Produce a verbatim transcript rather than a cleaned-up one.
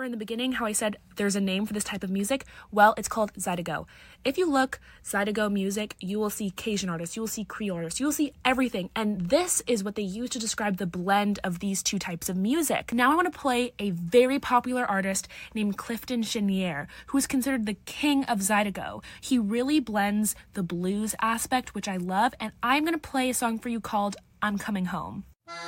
Remember in the beginning how I said there's a name for this type of music? Well, it's called Zydeco. If you look Zydeco music, you will see Cajun artists, you will see Creole artists, you will see everything. And this is what they use to describe the blend of these two types of music. Now I want to play a very popular artist named Clifton Chenier, who is considered the king of Zydeco. He really blends the blues aspect, which I love, and I'm going to play a song for you called I'm Coming Home.